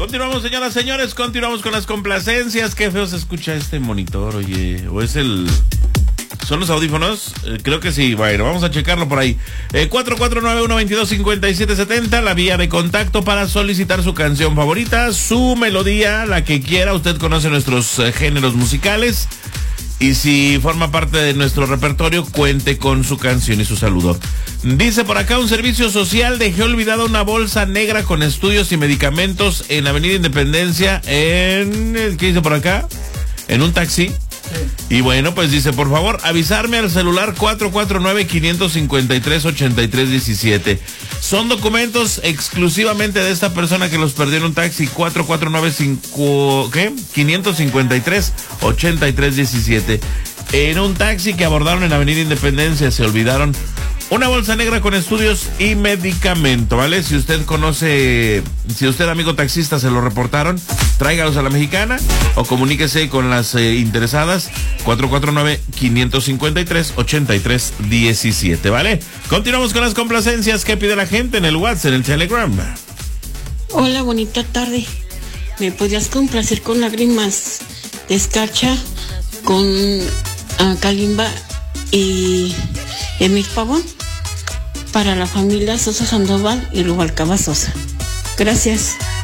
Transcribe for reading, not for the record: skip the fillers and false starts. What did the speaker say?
Continuamos, señoras, señores, continuamos con las complacencias. Qué feo se escucha este monitor, oye. ¿O es el... ¿Son los audífonos? Creo que sí. Bueno, vamos a checarlo por ahí. 4491-225770, la vía de contacto para solicitar su canción favorita, su melodía, la que quiera. Usted conoce nuestros géneros musicales. Y si forma parte de nuestro repertorio, cuente con su canción y su saludo. Dice por acá, un servicio social, dejé olvidada una bolsa negra con estudios y medicamentos en Avenida Independencia, ¿qué dice por acá? En un taxi. Sí. Y bueno, pues dice, por favor, avisarme al celular 449-553-8317. Son documentos exclusivamente de esta persona que los perdió en un taxi. 449-553-8317. En un taxi que abordaron en Avenida Independencia, se olvidaron una bolsa negra con estudios y medicamento, ¿vale? Si usted conoce, si usted, amigo taxista, se lo reportaron, tráigalos a la Mexicana o comuníquese con las interesadas. 449-553-8317, ¿vale? Continuamos con las complacencias que pide la gente en el WhatsApp, en el Telegram. Hola, bonita tarde. ¿Me podrías complacer con Lágrimas de Escarcha, con Kalimba y Emil Pavón? Para la familia Sosa Sandoval y Rubalcaba Sosa. Gracias.